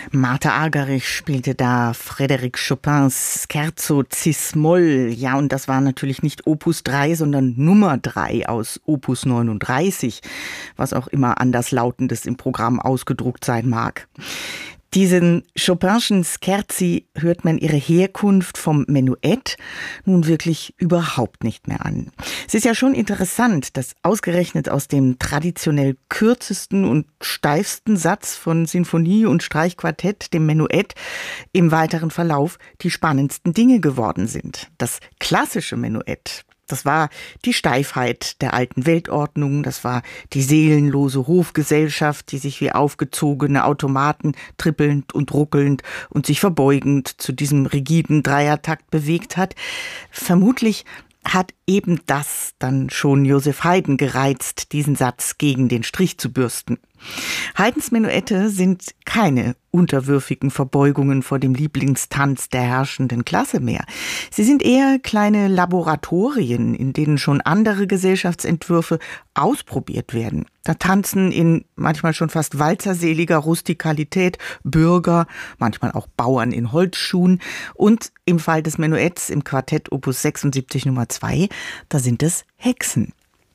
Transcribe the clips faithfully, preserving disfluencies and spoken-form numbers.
Martha Argerich spielte da Frédéric Chopins Scherzo Cis-Moll. Ja, und das war natürlich nicht Opus drei, sondern Nummer drei aus Opus neununddreißig, was auch immer anderslautendes im Programm ausgedruckt sein mag. Diesen Chopinschen Scherzi hört man ihre Herkunft vom Menuett nun wirklich überhaupt nicht mehr an. Es ist ja schon interessant, dass ausgerechnet aus dem traditionell kürzesten und steifsten Satz von Sinfonie und Streichquartett, dem Menuett, im weiteren Verlauf die spannendsten Dinge geworden sind. Das klassische Menuett. Das war die Steifheit der alten Weltordnung, das war die seelenlose Hofgesellschaft, die sich wie aufgezogene Automaten trippelnd und ruckelnd und sich verbeugend zu diesem rigiden Dreiertakt bewegt hat. Vermutlich hat eben das dann schon Joseph Haydn gereizt, diesen Satz gegen den Strich zu bürsten. Haydns Menuette sind keine unterwürfigen Verbeugungen vor dem Lieblingstanz der herrschenden Klasse mehr. Sie sind eher kleine Laboratorien, in denen schon andere Gesellschaftsentwürfe ausprobiert werden. Da tanzen in manchmal schon fast walzerseliger Rustikalität Bürger, manchmal auch Bauern in Holzschuhen und im Fall des Menuetts im Quartett Opus sechsundsiebzig Nummer zwei, da sind es Hexen.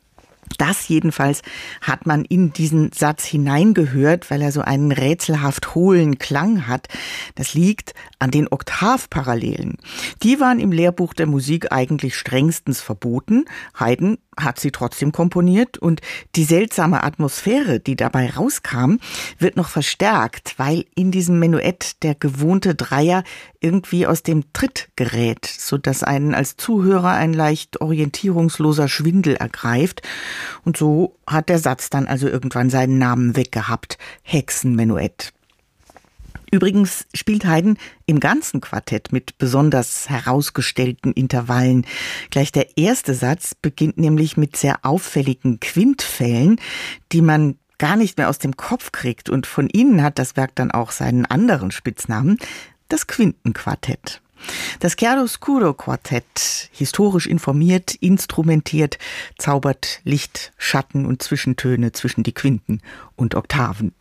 Das jedenfalls hat man in diesen Satz hineingehört, weil er so einen rätselhaft hohlen Klang hat. Das liegt an den Oktavparallelen. Die waren im Lehrbuch der Musik eigentlich strengstens verboten. Haydn hat sie trotzdem komponiert und die seltsame Atmosphäre, die dabei rauskam, wird noch verstärkt, weil in diesem Menuett der gewohnte Dreier irgendwie aus dem Tritt gerät, sodass einen als Zuhörer ein leicht orientierungsloser Schwindel ergreift. Und so hat der Satz dann also irgendwann seinen Namen weggehabt, Hexenmenuett. Übrigens spielt Haydn im ganzen Quartett mit besonders herausgestellten Intervallen. Gleich der erste Satz beginnt nämlich mit sehr auffälligen Quintfällen, die man gar nicht mehr aus dem Kopf kriegt. Und von ihnen hat das Werk dann auch seinen anderen Spitznamen, das Quintenquartett. Das Chiaroscuro-Quartett, historisch informiert, instrumentiert, zaubert Licht, Schatten und Zwischentöne zwischen die Quinten und Oktaven.